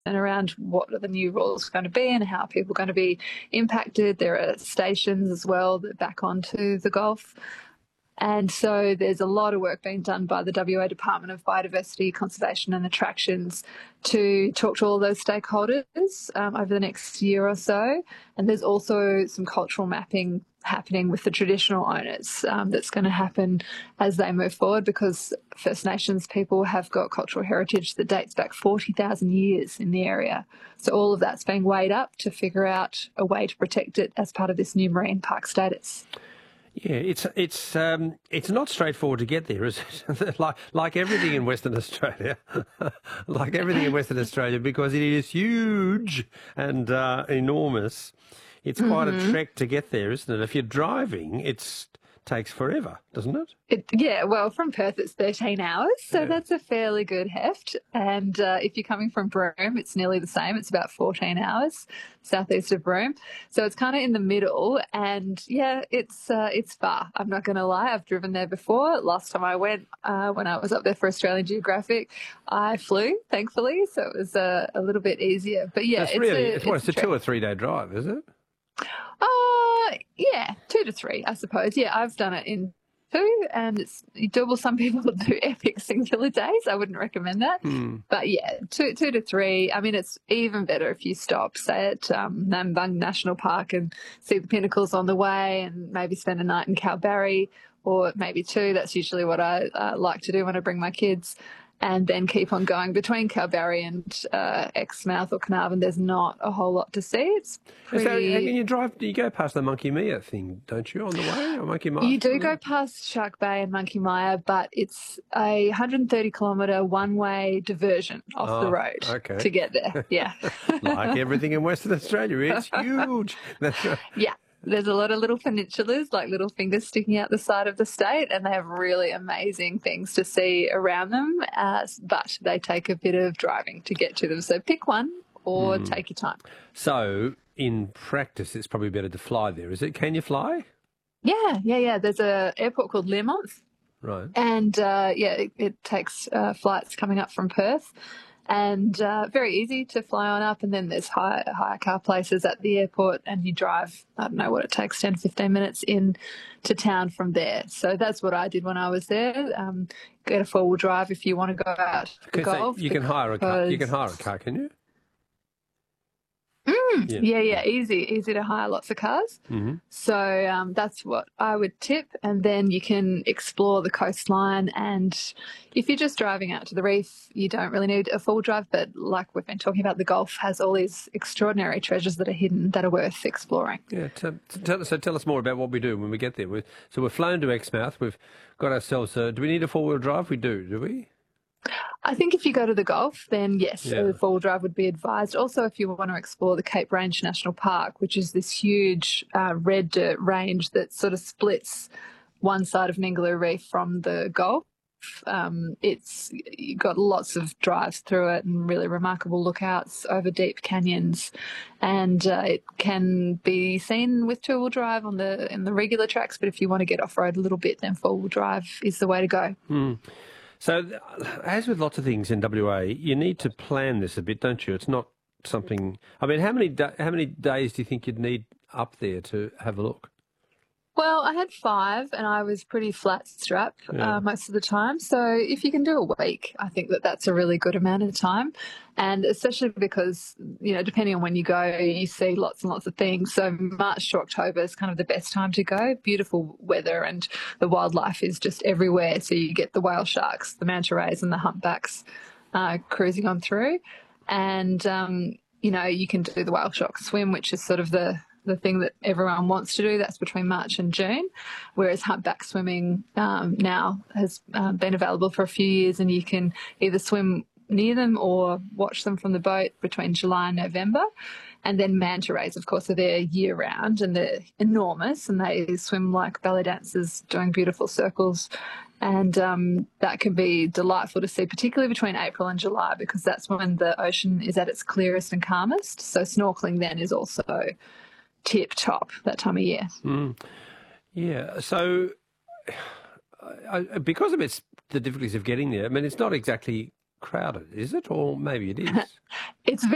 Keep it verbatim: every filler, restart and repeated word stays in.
around what are the new rules going to be and how people are going to be impacted. There are stations as well that back onto the Gulf. And so there's a lot of work being done by the W A Department of Biodiversity, Conservation and Attractions to talk to all those stakeholders um, over the next year or so. And there's also some cultural mapping happening with the traditional owners um, that's going to happen as they move forward, because First Nations people have got cultural heritage that dates back forty thousand years in the area. So all of that's being weighed up to figure out a way to protect it as part of this new marine park status. Yeah, it's it's um, it's not straightforward to get there, is it? like like everything in Western Australia, like everything in Western Australia, because it is huge and uh, enormous. It's quite mm-hmm. a trek to get there, isn't it? If you're driving, it takes forever, doesn't it? It, yeah, well, from Perth it's thirteen hours, so yeah. that's a fairly good heft. And uh, if you're coming from Broome, it's nearly the same. It's about fourteen hours southeast of Broome. So it's kind of in the middle, and yeah, it's uh, it's far. I'm not going to lie. I've driven there before. Last time I went, uh, when I was up there for Australian Geographic, I flew, thankfully, so it was uh, a little bit easier. But yeah, it's it's really, a, it's, what, it's it's a, a two or three day drive, is it? Uh, yeah, two to three, I suppose. Yeah, I've done it in two, and it's doable. Some people do epic singular days. I wouldn't recommend that. Hmm. But yeah, two two to three. I mean, it's even better if you stop, say, at um, Nambung National Park and see the pinnacles on the way, and maybe spend a night in Kalbarri, or maybe two. That's usually what I uh, like to do when I bring my kids. And then keep on going between Kalbarri and uh, Exmouth or Carnarvon. There's not a whole lot to see. It's pretty... So, you drive, you go past the Monkey Mia thing, don't you, on the way? Or Monkey Mia? You do go past Shark Bay and Monkey Mia, but it's a one hundred thirty kilometre one-way diversion off oh, the road okay. to get there. Yeah. Like everything in Western Australia, it's huge. That's right. Yeah. There's a lot of little peninsulas, like little fingers sticking out the side of the state, and they have really amazing things to see around them, uh, but they take a bit of driving to get to them. So pick one or mm. take your time. So in practice, it's probably better to fly there, is it? Can you fly? Yeah, yeah, yeah. There's an airport called Learmonth. Right. And, uh, yeah, it, it takes uh, flights coming up from Perth. And uh, very easy to fly on up, and then there's hire, hire car places at the airport, and you drive, I don't know what it takes, ten to fifteen minutes in to town from there. So that's what I did when I was there. Um, get a four-wheel drive if you want to go out to the Gulf. You can hire a car. You can hire a car, can you? Mm, yeah. yeah, yeah, easy, easy to hire lots of cars. Mm-hmm. So um, that's what I would tip, and then you can explore the coastline. And if you're just driving out to the reef, you don't really need a full drive. But like we've been talking about, the Gulf has all these extraordinary treasures that are hidden that are worth exploring. Yeah. T- t- so tell us more about what we do when we get there. We're, so we've flown to Exmouth. We've got ourselves. Uh, do we need a four wheel drive? We do. Do we? I think if you go to the Gulf, then yes, yeah. a four-wheel drive would be advised. Also, if you want to explore the Cape Range National Park, which is this huge uh, red dirt range that sort of splits one side of Ningaloo Reef from the Gulf, um, it's you've got lots of drives through it and really remarkable lookouts over deep canyons, and uh, it can be seen with two-wheel drive on the in the regular tracks. But if you want to get off-road a little bit, then four-wheel drive is the way to go. Mm. So, as with lots of things in W A, you need to plan this a bit, don't you? It's not something... I mean, how many da- how many days do you think you'd need up there to have a look? Well, I had five, and I was pretty flat strap yeah. uh, most of the time. So if you can do a week, I think that that's a really good amount of time. And especially because, you know, depending on when you go, you see lots and lots of things. So March to October is kind of the best time to go. Beautiful weather, and the wildlife is just everywhere. So you get the whale sharks, the manta rays and the humpbacks uh, cruising on through. And, um, you know, you can do the whale shark swim, which is sort of the... the thing that everyone wants to do. That's between March and June, whereas humpback swimming um, now has uh, been available for a few years, and you can either swim near them or watch them from the boat between July and November. And then manta rays, of course, are there year round, and they're enormous, and they swim like ballet dancers doing beautiful circles. And um, that can be delightful to see, particularly between April and July, because that's when the ocean is at its clearest and calmest. So snorkeling then is also tip top that time of year. Mm. Yeah. So I, because of its the difficulties of getting there, I mean, it's not exactly crowded, is it? Or maybe it is. It's very